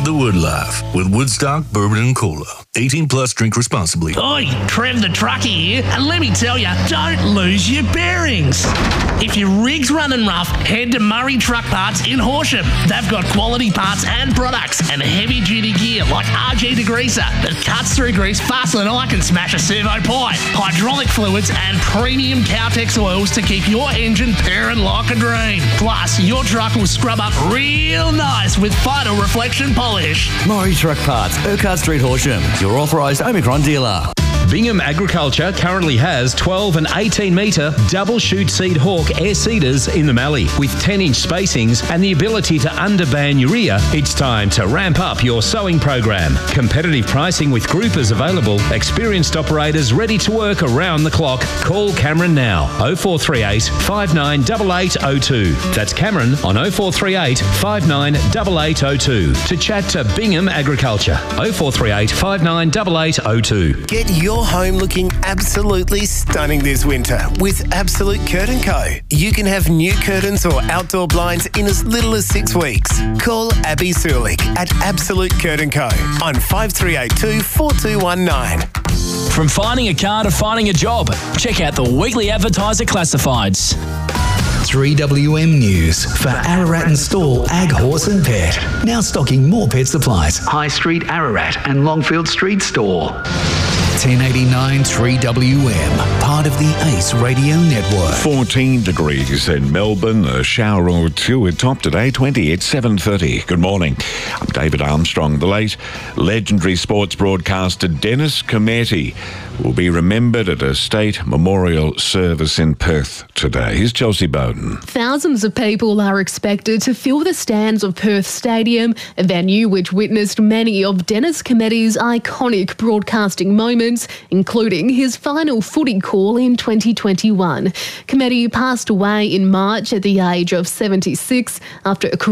the Wood Life with Woodstock Bourbon and Cola. 18 plus, drink responsibly. Oi, Trev the trucker here, and let me tell you, don't lose your bearings. If your rig's running rough, head to Murray Truck Parts in Horsham. They've got quality parts and products and heavy-duty gear like RG Degreaser that cuts through grease faster than I can smash a servo pipe, hydraulic fluids and premium Cowtex oils to keep your engine purring like a dream. Plus, your truck will scrub up real nice with Photo Reflection polish. Murray Truck Parts, Urquhart Street, Horsham. Your authorised Omicron dealer. Bingham Agriculture currently has 12 and 18 metre double chute seed hawk air seeders in the Mallee with 10-inch spacings and the ability to underban urea. It's time to ramp up your sowing program. Competitive pricing with groupers available. Experienced operators ready to work around the clock. Call Cameron now 0438 598802. That's Cameron on 0438 598802 to chat to Bingham Agriculture 0438 598802. Get your home looking absolutely stunning this winter with Absolute Curtain Co. You can have new curtains or outdoor blinds in as little as 6 weeks. Call Abby Sulik at Absolute Curtain Co. on 5382 4219. From finding a car to finding a job, check out the Weekly Advertiser Classifieds. 3WM News for Ararat and Stall Ag Horse and Pet. Now stocking more pet supplies. High Street Ararat and Longfield Street Store. 1089 3WM, part of the ACE Radio Network. 14 degrees in Melbourne, a shower or two at top today, 20 at 7:30. Good morning. I'm David Armstrong. The late legendary sports broadcaster Dennis Cometti will be remembered at a state memorial service in Perth today. Here's Chelsea Bowden. Thousands of people are expected to fill the stands of Perth Stadium, a venue which witnessed many of Dennis Cometti's iconic broadcasting moments, including his final footy call in 2021. Cometti passed away in March at the age of 76 after a